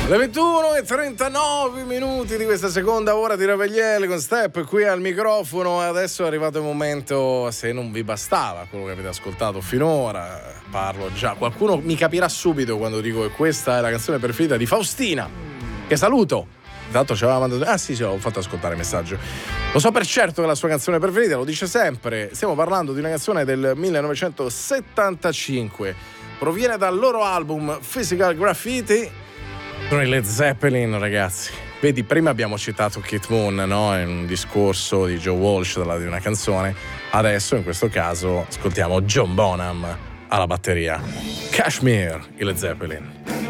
Le 21:39 di questa seconda ora di Revegliele con Step qui al microfono. Adesso è arrivato il momento, se non vi bastava quello che avete ascoltato finora, parlo già, qualcuno mi capirà subito quando dico che questa è la canzone preferita di Faustina, che saluto. Intanto ci aveva mandato, sì, ho fatto ascoltare il messaggio. Lo so per certo che è la sua canzone preferita, lo dice sempre. Stiamo parlando di una canzone del 1975, proviene dal loro album Physical Graffiti. Sono i Led Zeppelin, ragazzi. Vedi, prima abbiamo citato Keith Moon, no? In un discorso di Joe Walsh di una canzone. Adesso, in questo caso, ascoltiamo John Bonham alla batteria. Kashmir, i Led Zeppelin.